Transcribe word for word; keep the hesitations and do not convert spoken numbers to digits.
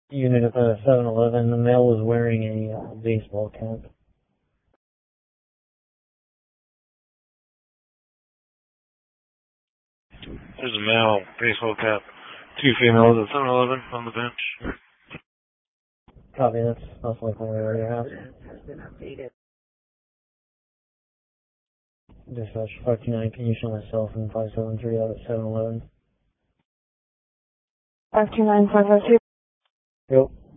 Unit at the seven eleven, the male was wearing a uh, baseball cap. There's a male, baseball cap, two females at seven eleven on the bench. Copy, that's most likely where your house. Dispatch five two nine, can you show myself in five seven three out at seven eleven? five two nine, five five two. Yep.